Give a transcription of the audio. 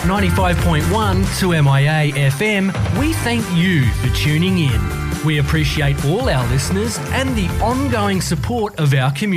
95.1 to MIA FM, we thank you for tuning in. We appreciate all our listeners and the ongoing support of our community.